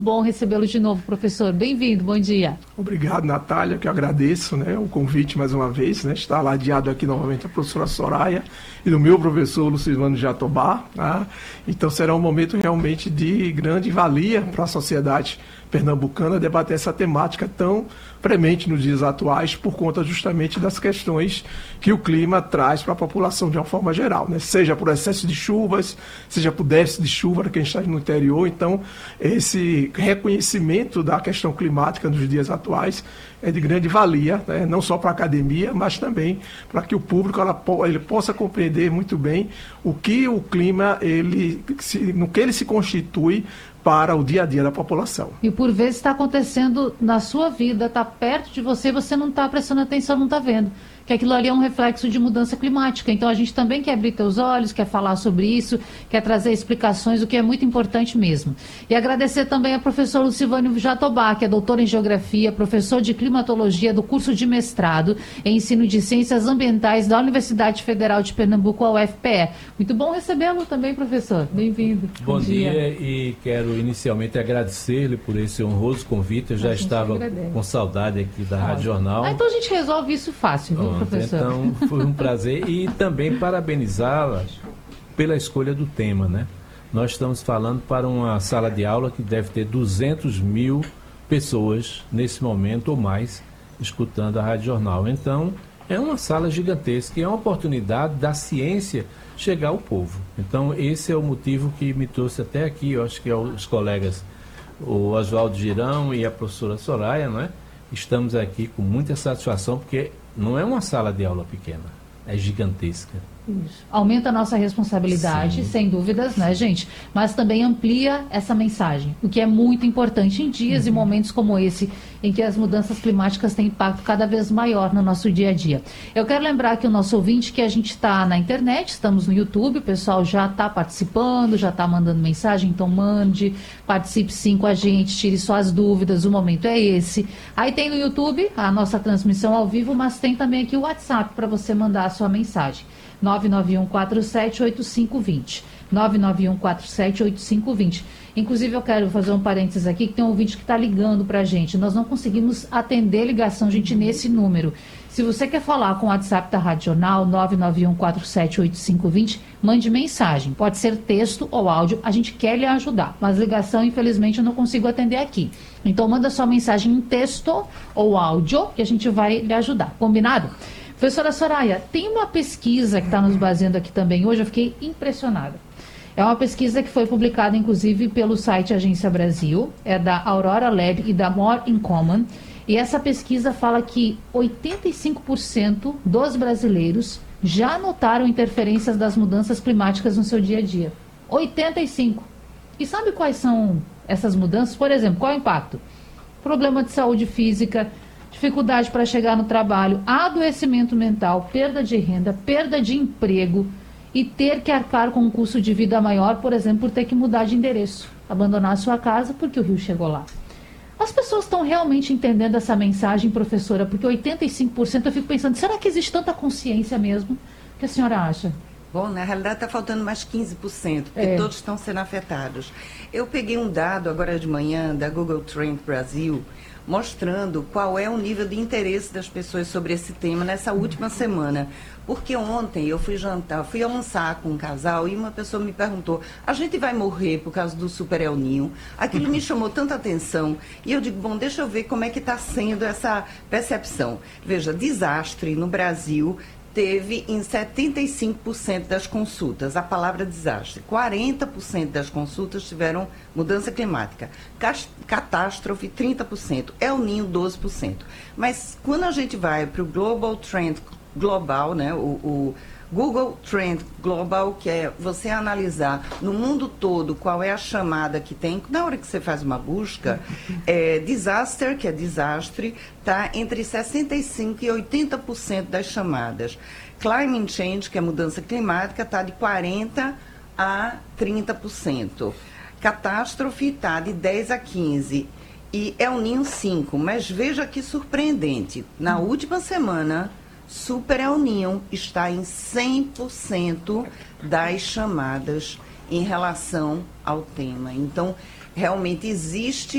Bom recebê-lo de novo, professor. Bem-vindo, bom dia. Obrigado, Natália, que eu agradeço, o convite mais uma vez, Está ladeado aqui novamente a professora Soraya e do meu professor Lucivano Jatobá. Então será um momento realmente de grande valia para a sociedade pernambucana debater essa temática tão premente nos dias atuais por conta justamente das questões que o clima traz para a população de uma forma geral, Seja por excesso de chuvas, seja por déficit de chuva, que a gente está no interior. Então, esse reconhecimento da questão climática nos dias atuais é de grande valia, não só para a academia, mas também para que o público ele possa compreender muito bem o que o clima, no que ele se constitui para o dia a dia da população. E por vezes está acontecendo na sua vida, está perto de você, você não está prestando atenção, não está vendo. Que aquilo ali é um reflexo de mudança climática. Então a gente também quer abrir teus olhos, quer falar sobre isso, quer trazer explicações, o que é muito importante mesmo. E agradecer também ao professor Lucivânio Jatobá, que é doutor em Geografia, professor de Climatologia do curso de mestrado em Ensino de Ciências Ambientais da Universidade Federal de Pernambuco, a UFPE. Muito bom recebê-lo também, professor. Bem-vindo. Bom dia e quero inicialmente agradecer-lhe por esse honroso convite. Eu já estava com saudade aqui da Rádio Jornal. Então a gente resolve isso fácil, viu, professor? Então foi um prazer e também parabenizá-la pela escolha do tema, Nós estamos falando para uma sala de aula que deve ter 200 mil pessoas nesse momento ou mais escutando a Rádio Jornal. Então é uma sala gigantesca e é uma oportunidade da ciência chegar ao povo. Então esse é o motivo que me trouxe até aqui. Eu acho que os colegas, o Oswaldo Girão e a professora Soraya, estamos aqui com muita satisfação, porque não é uma sala de aula pequena, é gigantesca. Isso. Aumenta a nossa responsabilidade, sem dúvidas, gente? Mas também amplia essa mensagem, o que é muito importante em dias e momentos como esse, em que as mudanças climáticas têm impacto cada vez maior no nosso dia a dia. Eu quero lembrar aqui o nosso ouvinte que a gente está na internet, estamos no YouTube, o pessoal já está participando, já está mandando mensagem, então mande, participe sim com a gente, tire suas dúvidas, o momento é esse. Aí tem no YouTube a nossa transmissão ao vivo, mas tem também aqui o WhatsApp para você mandar a sua mensagem. 991478520. 991478520. Inclusive, eu quero fazer um parênteses aqui, que tem um ouvinte que está ligando para a gente. Nós não conseguimos atender ligação, gente, nesse número. Se você quer falar com o WhatsApp da Rádio Jornal, 991478520, mande mensagem. Pode ser texto ou áudio, a gente quer lhe ajudar. Mas ligação, infelizmente, eu não consigo atender aqui. Então, manda sua mensagem em texto ou áudio, que a gente vai lhe ajudar. Combinado? Professora Soraya, tem uma pesquisa que está nos baseando aqui também hoje, eu fiquei impressionada. É uma pesquisa que foi publicada, inclusive, pelo site Agência Brasil, é da Aurora Lab e da More in Common, e essa pesquisa fala que 85% dos brasileiros já notaram interferências das mudanças climáticas no seu dia a dia. 85%. E sabe quais são essas mudanças? Por exemplo, qual é o impacto? Problema de saúde física, dificuldade para chegar no trabalho, adoecimento mental, perda de renda, perda de emprego e ter que arcar com um custo de vida maior, por exemplo, por ter que mudar de endereço, abandonar a sua casa porque o rio chegou lá. As pessoas estão realmente entendendo essa mensagem, professora? Porque 85% eu fico pensando, será que existe tanta consciência mesmo? O que a senhora acha? Bom, na realidade está faltando mais 15%, porque todos estão sendo afetados. Eu peguei um dado agora de manhã da Google Trend Brasil, mostrando qual é o nível de interesse das pessoas sobre esse tema nessa última semana. Porque ontem eu fui almoçar com um casal e uma pessoa me perguntou, a gente vai morrer por causa do Super El Niño? Aquilo me chamou tanta atenção e eu digo, bom, deixa eu ver como é que está sendo essa percepção. Veja, desastre no Brasil teve em 75% das consultas a palavra desastre. 40% das consultas tiveram mudança climática. Catástrofe, 30%. El Niño, 12%. Mas quando a gente vai para o Global Trend Global, o Google Trend Global, que é você analisar no mundo todo qual é a chamada que tem, na hora que você faz uma busca, disaster, que é desastre, está entre 65% e 80% das chamadas. Climate Change, que é mudança climática, está de 40% a 30%. Catástrofe está de 10% a 15%. E El Niño 5%. Mas veja que surpreendente. Na última semana, Super El Niño está em 100% das chamadas em relação ao tema. Então, realmente existe